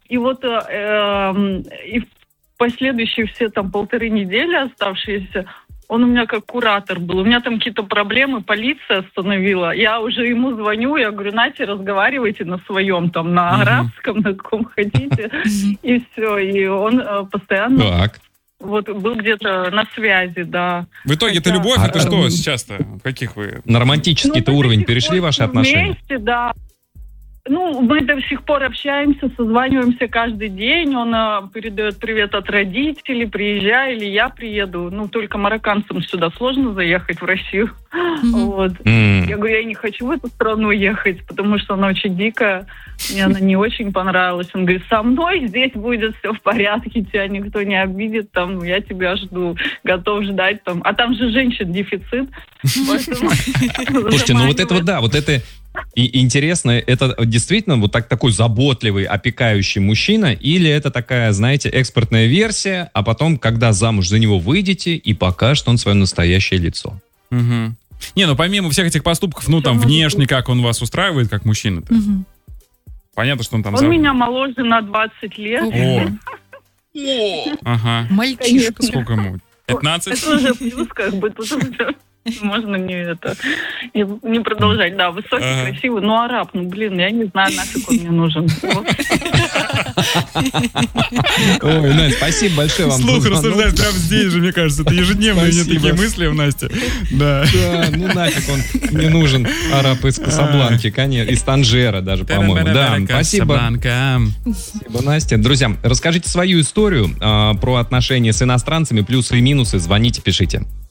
И вот и в последующие все там 1,5 недели оставшиеся, он у меня как куратор был. У меня там какие-то проблемы, полиция остановила. Я уже ему звоню, я говорю, Нате, разговаривайте на своем, там, на арабском, на каком хотите. И все. И он постоянно... Так. Вот был где-то на связи, да. В итоге это любовь, это что сейчас-то? Каких вы? На романтический-то уровень перешли ваши отношения? Вместе, да. Ну, мы до сих пор общаемся, созваниваемся каждый день. Он передает привет от родителей, приезжай, или я приеду. Ну, только марокканцам сюда сложно заехать, в Россию. Вот. Я говорю, я не хочу в эту страну ехать, потому что она очень дикая. Мне она не очень понравилась. Он говорит, со мной здесь будет все в порядке, тебя никто не обидит, там, я тебя жду, готов ждать. Там. А там же женщин дефицит. Слушайте, ну вот это вот, да, вот это... И интересно, это действительно вот такой заботливый, опекающий мужчина, или это такая, знаете, экспортная версия, а потом, когда замуж за него выйдете, и покажет он свое настоящее лицо? Не, ну помимо всех этих поступков, ну там внешне, как он вас устраивает, как мужчина-то? Понятно, что он там... Он меня моложе на 20 лет. Ага. Мальчишка. Сколько ему? 15? Это уже плюс, как бы, тут уже... Можно не продолжать. Да, высокий, красивый, но араб. Ну, блин, я не знаю, нафиг он мне нужен. Ой, Настя, спасибо большое вам. Слух рассуждает прямо здесь же, мне кажется. Это ежедневные такие мысли у Насти. Да. Да, ну нафиг он не нужен, араб из Касабланки, конечно, из Танжера даже, по-моему. Да, спасибо. Спасибо, Настя. Друзья, расскажите свою историю про отношения с иностранцами, плюсы и минусы. Звоните, пишите.